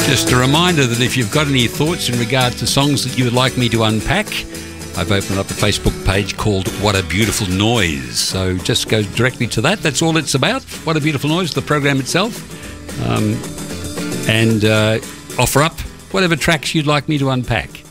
Just a reminder that if you've got any thoughts in regard to songs that you would like me to unpack, I've opened up a Facebook page called What a Beautiful Noise. So just go directly to that. That's all it's about. What a Beautiful Noise, the program itself. And offer up whatever tracks you'd like me to unpack.